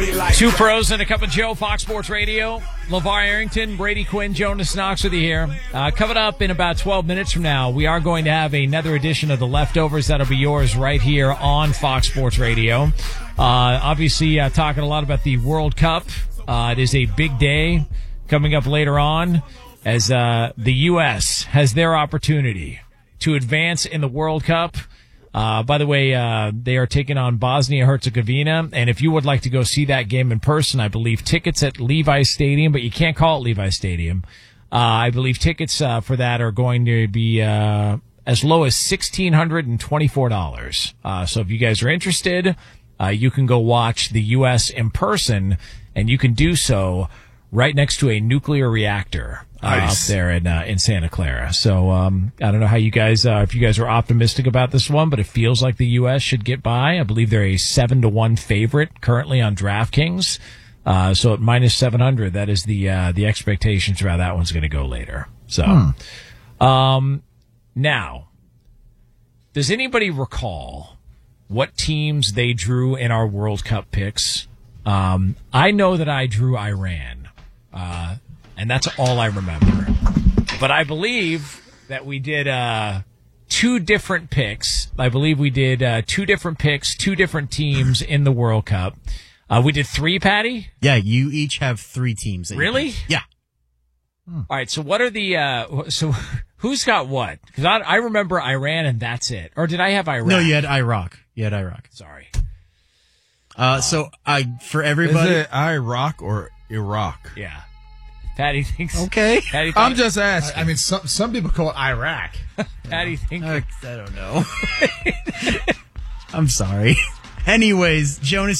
Two pros and a cup of Joe, Fox Sports Radio. LeVar Arrington, Brady Quinn, Jonas Knox with you here. Coming up in about 12 minutes from now, we are going to have another edition of The Leftovers. That'll be yours right here on Fox Sports Radio. Obviously, talking a lot about the World Cup. It is a big day coming up later on as the U.S. has their opportunity to advance in the World Cup. By the way, they are taking on Bosnia-Herzegovina, and if you would like to go see that game in person, I believe tickets at Levi's Stadium, but you can't call it Levi's Stadium. I believe tickets for that are going to be as low as $1,624. So if you guys are interested, you can go watch the U.S. in person, and you can do so right next to a nuclear reactor. Up there in Santa Clara. So I don't know how you guys, if you guys are optimistic about this one, but it feels like the U.S. should get by. I believe they're a 7-1 favorite currently on DraftKings. So at minus 700, that is the expectations for how that one's going to go later. So, now, does anybody recall what teams they drew in our World Cup picks? I know that I drew Iran. And that's all I remember. But I believe that we did two different picks. I believe we did two different picks, two different teams in the World Cup. We did three, Patty? Yeah, you each have three teams. Really? Yeah. All right, so what are the so who's got what? Because I remember Iran and that's it. Or did I have Iraq? No, you had Iraq. Sorry. So for everybody. Is it Iraq or Iraq? Yeah. Patty thinks. Okay. Patty thinks, I'm just asking. I mean, some people call it Iraq. Patty thinks. I don't know. I'm sorry. Anyways, Jonas.